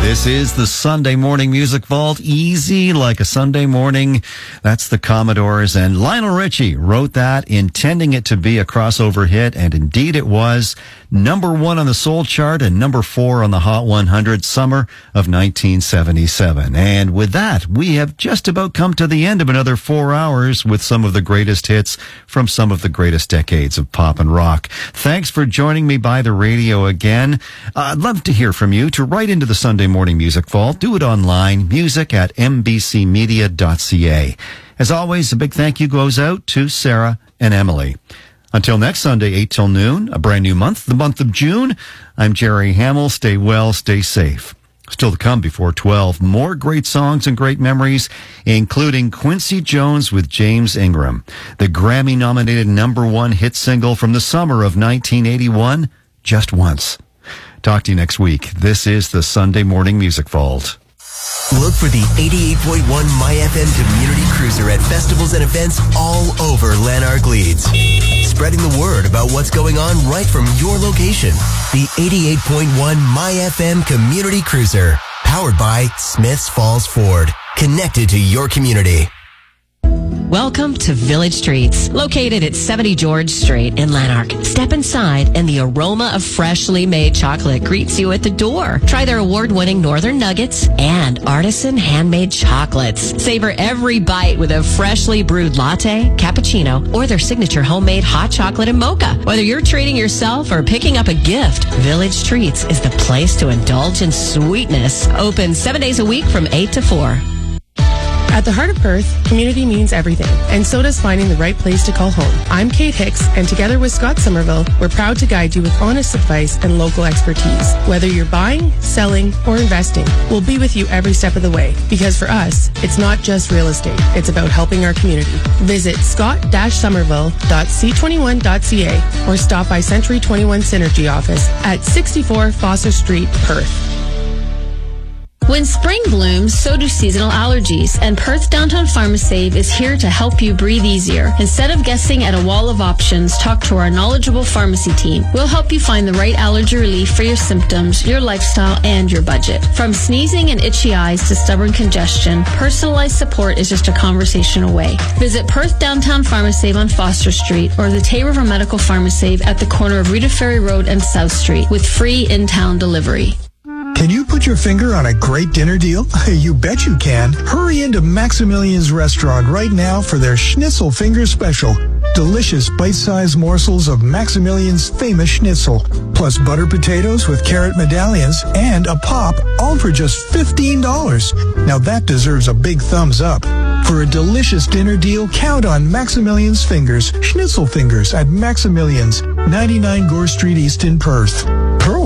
This is the Sunday Morning Music Vault. Easy like a Sunday morning. That's the Commodores. And Lionel Richie wrote that, intending it to be a crossover hit. And indeed it was. Number 1 on the Soul Chart and number 4 on the Hot 100, summer of 1977. And with that, we have just about come to the end of another 4 hours with some of the greatest hits from some of the greatest decades of pop and rock. Thanks for joining me by the radio again. I'd love to hear from you. To write into the Sunday Morning Music Vault, do it online, music@mbcmedia.ca. As always, a big thank you goes out to Sarah and Emily. Until next Sunday, 8 till noon, a brand new month, the month of June. I'm Jerry Hamill. Stay well, stay safe. Still to come before 12, more great songs and great memories, including Quincy Jones with James Ingram, the Grammy-nominated number 1 hit single from the summer of 1981, Just Once. Talk to you next week. This is the Sunday Morning Music Vault. Look for the 88.1 MyFM Community Cruiser at festivals and events all over Lanark Leeds. Spreading the word about what's going on right from your location. The 88.1 MyFM Community Cruiser. Powered by Smiths Falls Ford. Connected to your community. Welcome to Village Streets, located at 70 George Street in Lanark. Step inside and the aroma of freshly made chocolate greets you at the door. Try their award-winning Northern Nuggets and artisan handmade chocolates. Savor every bite with a freshly brewed latte, cappuccino, or their signature homemade hot chocolate and mocha. Whether you're treating yourself or picking up a gift, Village Treats is the place to indulge in sweetness. Open 7 days a week from 8 to 4. At the heart of Perth, community means everything, and so does finding the right place to call home. I'm Kate Hicks, and together with Scott Somerville, we're proud to guide you with honest advice and local expertise. Whether you're buying, selling, or investing, we'll be with you every step of the way. Because for us, it's not just real estate, it's about helping our community. Visit scott-somerville.c21.ca or stop by Century 21 Synergy office at 64 Foster Street, Perth. When spring blooms, so do seasonal allergies, and Perth Downtown PharmaSave is here to help you breathe easier. Instead of guessing at a wall of options, talk to our knowledgeable pharmacy team. We'll help you find the right allergy relief for your symptoms, your lifestyle, and your budget. From sneezing and itchy eyes to stubborn congestion, personalized support is just a conversation away. Visit Perth Downtown PharmaSave on Foster Street or the Tay River Medical PharmaSave at the corner of Rita Ferry Road and South Street with free in-town delivery. Can you put your finger on a great dinner deal? You bet you can. Hurry into Maximilian's restaurant right now for their Schnitzel Finger Special. Delicious bite-sized morsels of Maximilian's famous schnitzel, plus butter potatoes with carrot medallions and a pop, all for just $15. Now that deserves a big thumbs up. For a delicious dinner deal, count on Maximilian's Fingers, Schnitzel Fingers at Maximilian's, 99 Gore Street East in Perth.